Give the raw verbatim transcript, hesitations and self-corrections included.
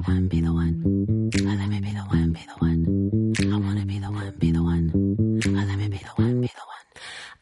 one, be the one. Let me be the one, be the one. I wanna be the one, be the one.